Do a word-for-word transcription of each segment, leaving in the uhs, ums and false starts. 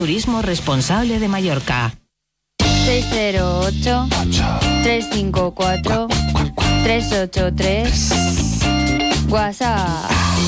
Turismo responsable de Mallorca. seis cero ocho, tres cinco cuatro, tres ocho tres. WhatsApp.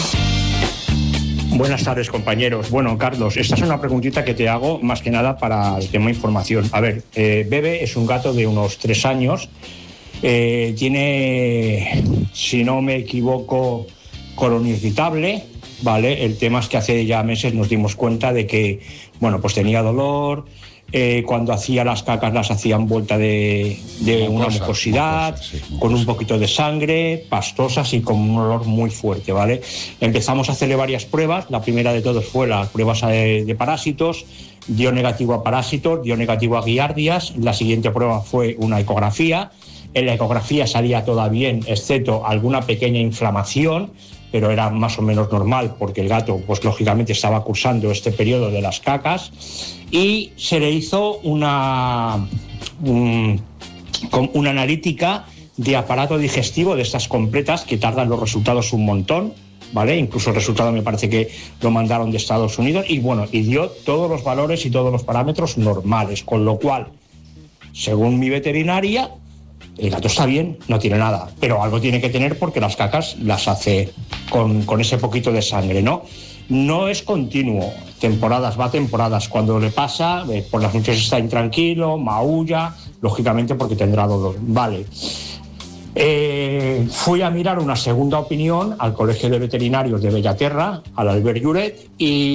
Buenas tardes, compañeros. Bueno, Carlos, esta es una preguntita que te hago más que nada para el tema información. A ver, eh, Bebe es un gato de unos tres años. Eh, tiene, si no me equivoco, colon irritable, ¿vale? El tema es que hace ya meses nos dimos cuenta de que, bueno, pues tenía dolor. Eh, cuando hacía las cacas las hacía en vuelta de, de una mucosidad, mucosa, sí, mucosa. Con un poquito de sangre, pastosas y con un olor muy fuerte, ¿vale? Empezamos a hacerle varias pruebas. La primera de todos fue las pruebas de, de parásitos. Dio negativo a parásitos, dio negativo a giardias. La siguiente prueba fue una ecografía. En la ecografía salía todo bien, excepto alguna pequeña inflamación, pero era más o menos normal porque el gato, pues lógicamente estaba cursando este periodo de las cacas, y se le hizo una, un, una analítica de aparato digestivo de estas completas que tardan los resultados un montón, ¿vale? Incluso el resultado me parece que lo mandaron de Estados Unidos y bueno, y dio todos los valores y todos los parámetros normales, con lo cual, según mi veterinaria, el gato está bien, no tiene nada, pero algo tiene que tener porque las cacas las hace con, con ese poquito de sangre, ¿no? No es continuo, temporadas, va temporadas. Cuando le pasa, eh, por las noches está intranquilo, maulla, lógicamente porque tendrá dolor. Vale. Eh, fui a mirar una segunda opinión al Colegio de Veterinarios de Bellaterra, al Albert Lloret,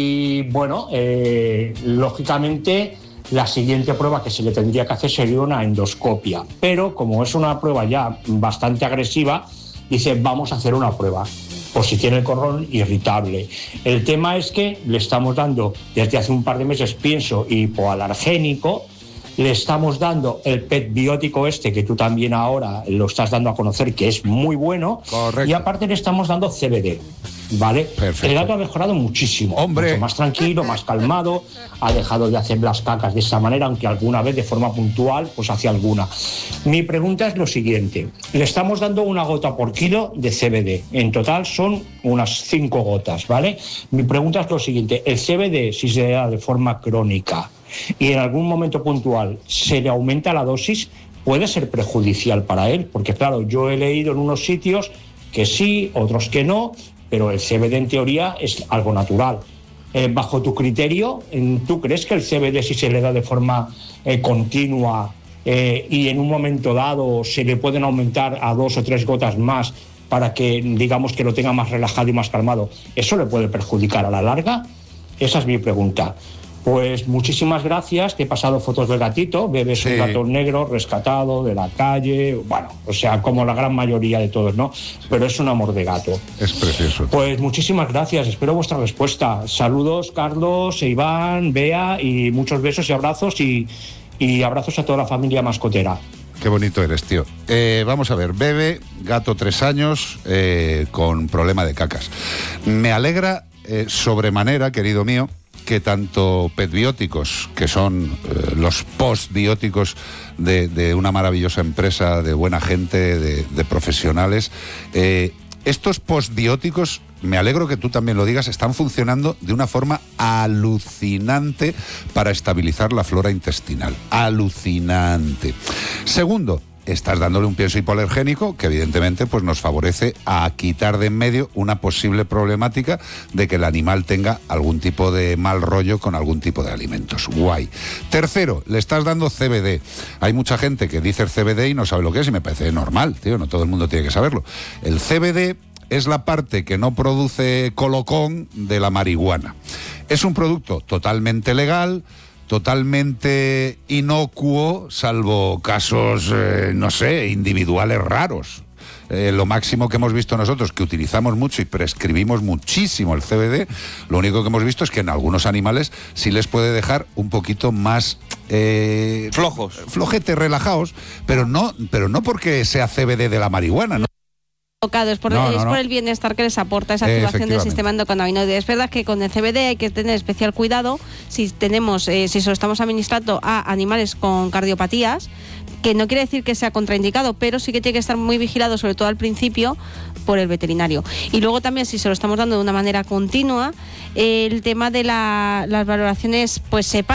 y bueno, eh, lógicamente la siguiente prueba que se le tendría que hacer sería una endoscopia, pero como es una prueba ya bastante agresiva, dice vamos a hacer una prueba por si tiene el colon irritable. El tema es que le estamos dando desde hace un par de meses, pienso, hipoalergénico, le estamos dando el P E T biótico este que tú también ahora lo estás dando a conocer, que es muy bueno. Correcto. Y aparte le estamos dando C B D, ¿vale? Perfecto. El gato ha mejorado muchísimo. Hombre. Mucho más tranquilo, más calmado, ha dejado de hacer las cacas de esta manera, aunque alguna vez de forma puntual pues hace alguna. Mi pregunta es lo siguiente: le estamos dando una gota por kilo de C B D, en total son unas cinco gotas, ¿vale? Mi pregunta es lo siguiente: el C B D, si se da de forma crónica y en algún momento puntual se le aumenta la dosis, ¿puede ser perjudicial para él? Porque claro, yo he leído en unos sitios que sí, otros que no, pero el C B D en teoría es algo natural. Eh, bajo tu criterio, ¿tú crees que el C B D, si se le da de forma eh, continua eh, y en un momento dado se le pueden aumentar a dos o tres gotas más para que digamos que lo tenga más relajado y más calmado, eso le puede perjudicar a la larga? Esa es mi pregunta. Pues muchísimas gracias, te he pasado fotos del gatito. Bebe es sí. un gato negro, rescatado, de la calle, bueno, o sea, como la gran mayoría de todos, ¿no? Pero es un amor de gato. Es precioso. Pues muchísimas gracias, espero vuestra respuesta. Saludos, Carlos, Iván, Bea, y muchos besos y abrazos, y, y abrazos a toda la familia mascotera. Qué bonito eres, tío. Eh, vamos a ver, Bebe, gato tres años, eh, con problema de cacas. Me alegra eh, sobremanera, querido mío, que tanto petbióticos, que son eh, los postbióticos de, de una maravillosa empresa, de buena gente, de, de profesionales, eh, estos postbióticos, me alegro que tú también lo digas, están funcionando de una forma alucinante para estabilizar la flora intestinal. Alucinante. Segundo, estás dándole un pienso hipoalergénico que evidentemente pues nos favorece a quitar de en medio una posible problemática de que el animal tenga algún tipo de mal rollo con algún tipo de alimentos. Guay. Tercero, le estás dando C B D. Hay mucha gente que dice C B D y no sabe lo que es, y me parece normal, tío, no todo el mundo tiene que saberlo. El C B D es la parte que no produce colocón de la marihuana. Es un producto totalmente legal, totalmente inocuo, salvo casos, eh, no sé, individuales raros. Eh, lo máximo que hemos visto nosotros, que utilizamos mucho y prescribimos muchísimo el C B D, lo único que hemos visto es que en algunos animales sí les puede dejar un poquito más eh, flojos, flojete, relajados, pero no, pero no porque sea C B D de la marihuana, ¿no? Es por, no, no, es no. por el bienestar que les aporta esa activación del sistema endocannabinoide. Es verdad que con el C B D hay que tener especial cuidado si tenemos, eh, si se lo estamos administrando a animales con cardiopatías, que no quiere decir que sea contraindicado, pero sí que tiene que estar muy vigilado, sobre todo al principio, por el veterinario. Y luego también, si se lo estamos dando de una manera continua, eh, el tema de la, las valoraciones, pues sepa